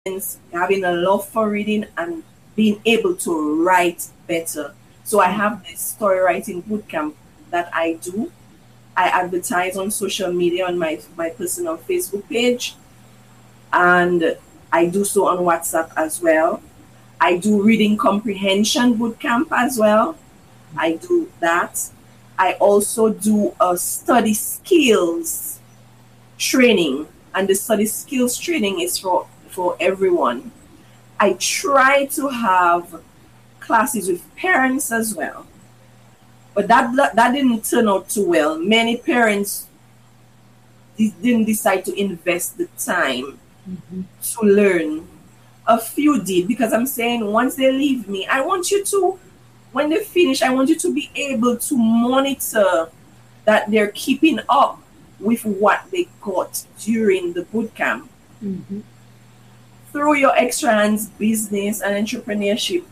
having a love for reading and being able to write better. So I have this story writing bootcamp that I do. I advertise on social media on my personal Facebook page, and I do so on WhatsApp as well. I do reading comprehension bootcamp as well. I do that. I also do a study skills training, and the study skills training is for everyone. I try to have classes with parents as well, but that didn't turn out too well. Many parents didn't decide to invest the time to learn. A few did, because I'm saying once they leave me, I want you to, when they finish, I want you to be able to monitor that they're keeping up with what they got during the boot camp. Through your extra hands business and entrepreneurship,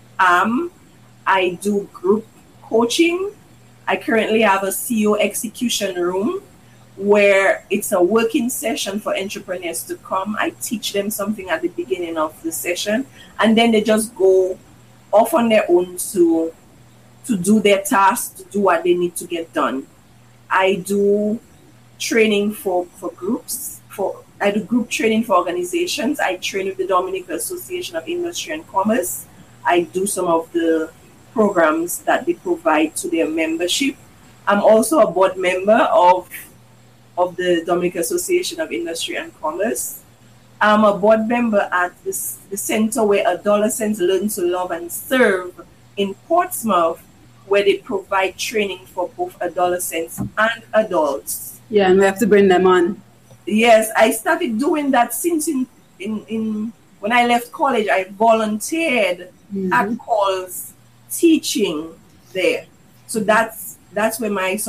I do group coaching. I currently have a CEO execution room where it's a working session for entrepreneurs to come. I teach them something at the beginning of the session, and then they just go off on their own to do their tasks, to do what they need to get done. I do training for groups. I do group training for organizations. I train with the Dominica Association of Industry and Commerce. I do some of the programs that they provide to their membership. I'm also a board member of the Dominica Association of Industry and Commerce. I'm a board member at the center where adolescents learn to love and serve in Portsmouth, where they provide training for both adolescents and adults. Yeah, and we have to bring them on. Yes, I started doing that since in when I left college. I volunteered at calls teaching there. So that's where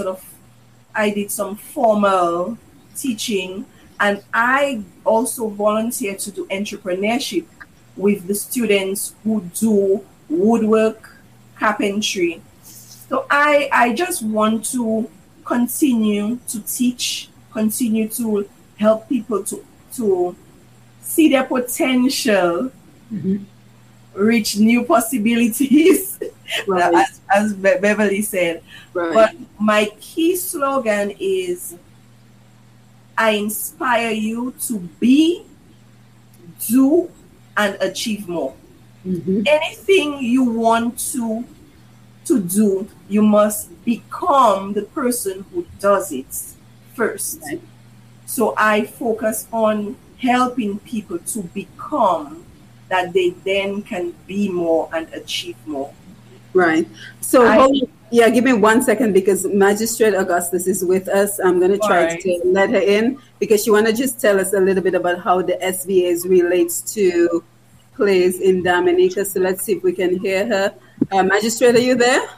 I did some formal teaching, and I also volunteer to do entrepreneurship with the students who do woodwork, carpentry. So I just want to continue to teach, continue to help people to see their potential, reach new possibilities, right. as Beverly said. Right. But my key slogan is, I inspire you to be, do, and achieve more. Anything you want to do, you must become the person who does it first. Right. So I focus on helping people to become, that they then can be more and achieve more. Right. So give me 1 second, because Magistrate Augustus is with us. I'm going to try to let her in, because she want to just tell us a little bit about how the SVAs relates to plays in Dominica. So let's see if we can hear her. Magistrate, are you there?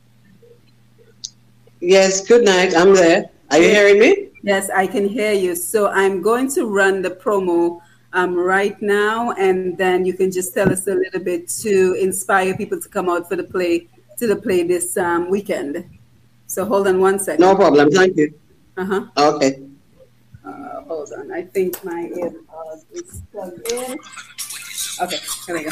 Yes, good night. I'm there. Are you hearing me? Yes, I can hear you. So I'm going to run the promo right now, and then you can just tell us a little bit to inspire people to come out for the play this weekend. So hold on 1 second. No problem. Thank you. Okay. Hold on. I think my earbud is plugged in. Okay, here we go.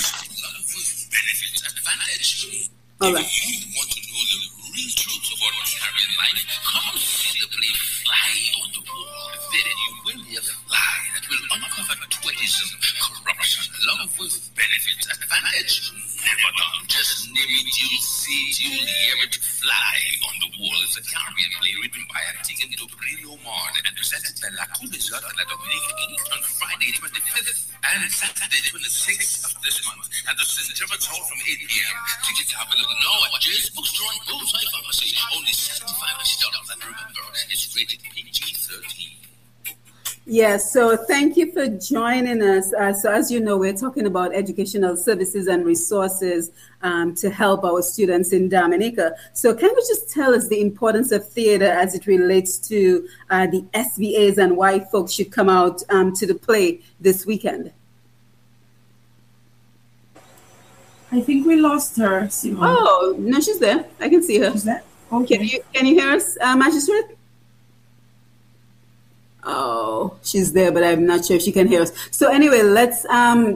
All right. Want to know the real truth about ordinary life? Come see the play Fly on the Wall. Then you will hear fly that will uncover tourism, corruption, love with benefits, advantage never done. Just name it, you'll see it, you'll hear it. Fly on the Wall is a Caribbean play written by Antigua Dobrino Mard and presented by La Coudesart and La Dominique Inc. on Friday 25th and Saturday 26th of this month at the St. Gervais Hall from 8 p.m. Tickets are available now at Jay's Bookstore and Bullseye Pharmacy. Only $75. And remember, it's rated PG-13. Yes, so thank you for joining us. So as you know, we're talking about educational services and resources to help our students in Dominica. So can you just tell us the importance of theater as it relates to the SVAs and why folks should come out to the play this weekend? I think we lost her, Simone. Oh, no, she's there. I can see her. She's there? Okay. Can you hear us, Magistrate? Oh, she's there, but I'm not sure if she can hear us. So anyway, let's